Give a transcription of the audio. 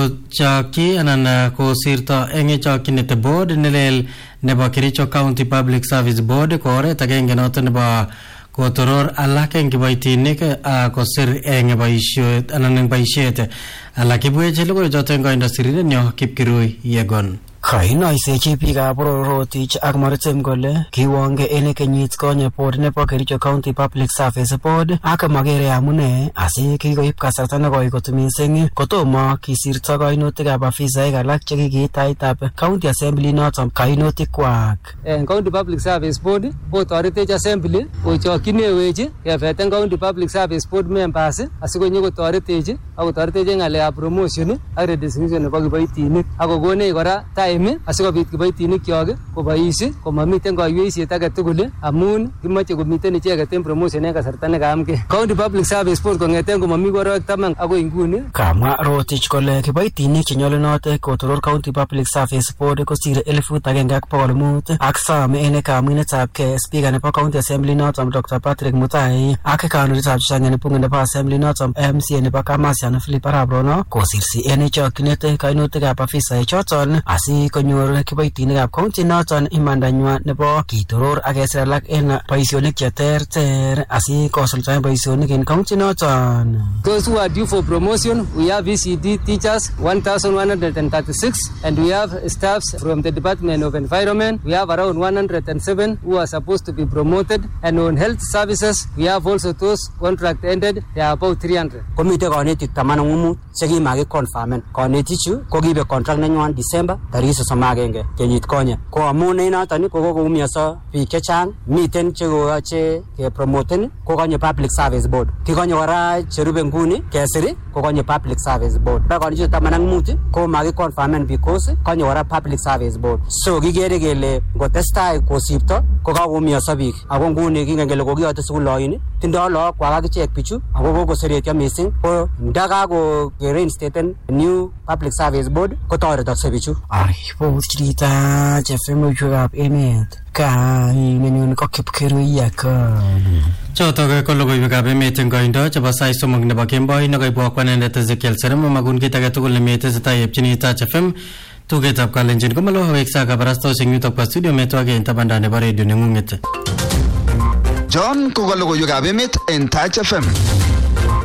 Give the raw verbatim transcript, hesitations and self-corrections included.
Chaki anan ko sirto enge chokkinete board nelel nebo Kericho County Public Service Board ko oret agenge noton nebo kotoror alak eng kiboitinik kosir eng boisiet anan eng boisiet alak ibweche logoiwek choton koindo sirirenyo Kipkirui Yegon. Kainoisechi biikab Rotich ak Maritim kole kiwonge ene kenyit konye board nebo Kericho County Public Service Board ak magere amune asi kikoib kasarta nekoi kot mising kotomo kisirto kainutikab afisaek alak chekikitaitab County Assembly noton kainutik kwak. En County Public Service Board kotoretech Assembly kochokchinewech kefeten County Public Service Board members asikonyo kotoretech ak kotoretech eng ngalekab promotion ak redistribution nebo kiboitinik ak kokonech kora asikobit kiboitinik kyok kobois komamiten kaiweisiet age tugul amun kimoche komiten icheket en promotion en kasarta nekamge. County Public Service Board kongeten komami korok taman agoi nguni. Kamwa Rotich kole kiboitinik chenyolunot kotoror County Public Service Board kosire elfut agenge ak bokol mut ak some ene kamuinetabke Speaker nebo County Assembly noton Doctor Patrick Mutai ak kanuritab chechang bunge nebo Assembly noton M C A nebo Kamasian Philip Arap Rono kosirsi ene chokyinet kainutikab afisaek choton asi konyor kiboitinikab county noton imandanywa nebo kitoror ak kesir alak en boisionik cheterter asi kosuldaen boisionik en county noton. Those who are due for promotion, we have V C D teachers one thousand one hundred thirty-six and we have staffs from the Department of Environment. We have around one hundred seven who are supposed to be promoted, and on health services we have also those contract ended, they are about three hundred. Komite konetik taman ak mut chekimaki confirmen. Konetichu kokibe contract nenywan December tarik sosom ak agenge kenyit konye. Ko amun en noton ko kokoumianso biik chechang, miten chekoyoche kepromoten kokonye Public Service Board. Kikonye kora cherube nguni kesir kokonye Public Service Board. Konechu taman ak mut ko makiconfirmen because konye kora Public Service Board. So kikere kele ngotestai kosipto kokaumianso biik. Ako nguni kingen kele kokiyote sukul loin tindoo look kwak akichek bichu ako kokoseretyo mising ko ndakako reinstaten new Public Service Board kotoretokse bichu. Aripot chirita chefemuchukab emet kainenyun ko Kipkirui Yegon. Chotok ko logoiwekab emet eng koindo chebo sait somok nebo kemboi nekoibwok anendet Ezekiel Serem magun kit age tugul nemetesetai epchini Touch F M tugetab Kalenjin komalo weksa kabarastoshek yutok po studio metwage en tabanda nebo radio nengunget. John ko logoiwekab emet en Touch F M.